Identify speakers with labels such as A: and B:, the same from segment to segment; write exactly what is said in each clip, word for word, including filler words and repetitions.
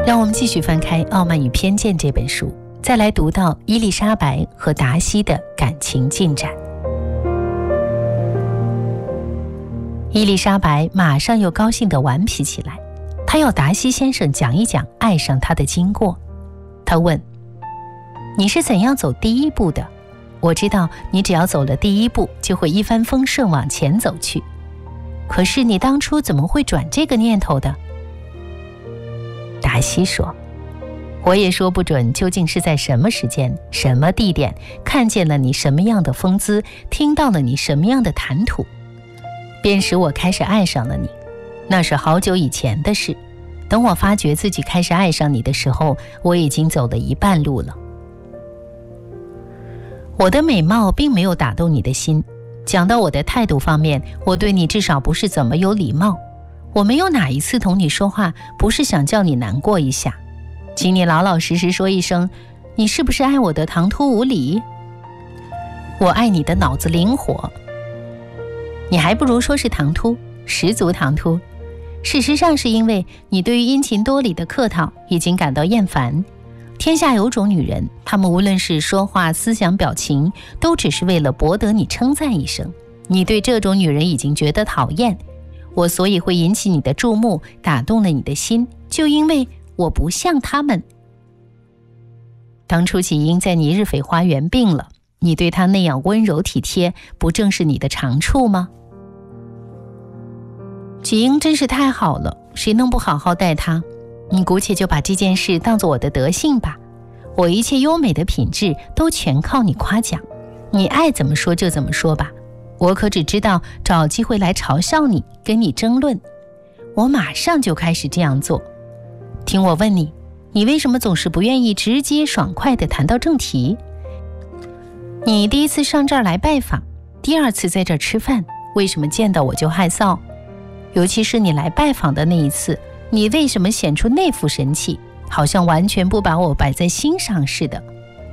A: 让我们继续翻开《傲慢与偏见》这本书，再来读到伊丽莎白和达西的感情进展。伊丽莎白马上又高兴地顽皮起来，她要达西先生讲一讲爱上她的经过。她问：你是怎样走第一步的？我知道你只要走了第一步，就会一帆风顺往前走去。可是你当初怎么会转这个念头的？达西说：我也说不准究竟是在什么时间、什么地点，看见了你什么样的风姿，听到了你什么样的谈吐，便使我开始爱上了你。那是好久以前的事，等我发觉自己开始爱上你的时候，我已经走了一半路了。我的美貌并没有打动你的心，讲到我的态度方面，我对你至少不是怎么有礼貌。我没有哪一次同你说话不是想叫你难过一下，请你老老实实说一声，你是不是爱我的唐突无礼？我爱你的脑子灵活。你还不如说是唐突，十足唐突。事实上是因为你对于殷勤多礼的客套已经感到厌烦。天下有种女人，她们无论是说话、思想、表情，都只是为了博得你称赞一声。你对这种女人已经觉得讨厌，我所以会引起你的注目，打动了你的心，就因为我不像她们。当初起因在你日翡花园病了，你对她那样温柔体贴，不正是你的长处吗？起因真是太好了，谁能不好好待她？你姑且就把这件事当作我的德性吧，我一切优美的品质都全靠你夸奖，你爱怎么说就怎么说吧，我可只知道找机会来嘲笑你，跟你争论，我马上就开始这样做。听我问你，你为什么总是不愿意直接爽快地谈到正题？你第一次上这儿来拜访，第二次在这儿吃饭，为什么见到我就害臊？尤其是你来拜访的那一次，你为什么显出那副神气，好像完全不把我摆在心上似的？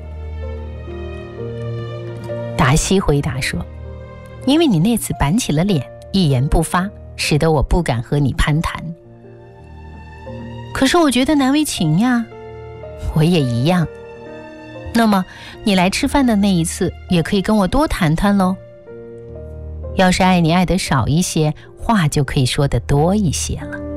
A: 达西回答说：因为你那次板起了脸，一言不发，使得我不敢和你攀谈。可是我觉得难为情呀。我也一样。那么你来吃饭的那一次，也可以跟我多谈谈喽。要是爱你爱得少一些，话就可以说得多一些了。